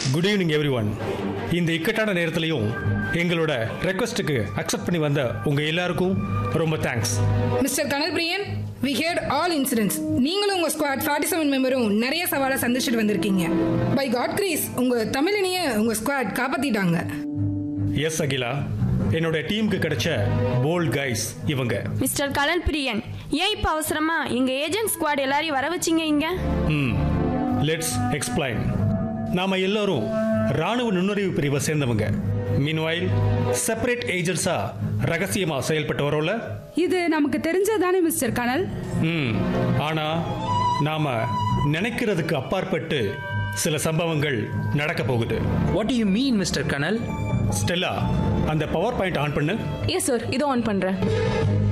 Good evening every one. இந்த இக்கட்டான நேரத்திலையும் எங்களோட ரெக்வஸ்ட்டுக்கு அக்செப்ட் பண்ணி வந்த உங்க எல்லாருக்கும் ரொம்ப thanks. Mister Kanal Priyan, we heard all incidents. நீங்களும் உங்க ஸ்குவாட் 47 மெம்பரும் நிறைய சவாலை சந்திச்சுட்டு வந்திருக்கீங்க. பை காட் கிரேஸ் உங்க தமிழனிய உங்க ஸ்குவாட் காப்பாத்திட்டாங்க. எஸ் அகிலா, என்னோட டீமுக்கு கிடைச்ச போல்ட் கைஸ் இவங்க. மிஸ்டர் கனல் பிரியன், ஏன் இப்போ அவசரமா எங்க ஏஜென்ட் ஸ்குவாட் எல்லாரையும் வர வச்சிங்க இங்க? Let's explain. நாம எல்லாரும் ராணுவ நுண்ணறிவு பிரிவை சேர்ந்தவங்க. மீன்வைல் செப்பரேட் ஏஜென்ட்ஸா ரகசியமா செயல்பட்டு வரோம்ல. இது நமக்கு தெரிஞ்சதானே மிஸ்டர் கனல். ஆனா நாம நினைக்கிறதுக்கு அப்பாற்பட்டு சில சம்பவங்கள் நடக்க போகுது. What to you mean mister Kanal? Stella, அந்த பவர் பாயிண்ட் ஆன் பண்ணு. எஸ் சார், இதோ ஆன் பண்றேன்.